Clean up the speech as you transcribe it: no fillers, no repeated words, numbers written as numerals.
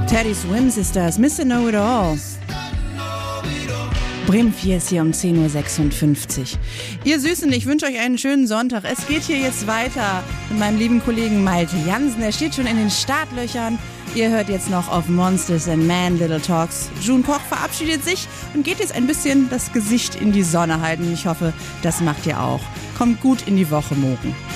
Teddy Swims ist das, Mr. Know-It-All. Bremen 4 ist hier um 10.56 Uhr. Ihr Süßen, ich wünsche euch einen schönen Sonntag. Es geht hier jetzt weiter mit meinem lieben Kollegen Malte Jansen. Er steht schon in den Startlöchern. Ihr hört jetzt noch auf Monsters and Man Little Talks. June Koch verabschiedet sich und geht jetzt ein bisschen das Gesicht in die Sonne halten. Ich hoffe, das macht ihr auch. Kommt gut in die Woche, Morgen.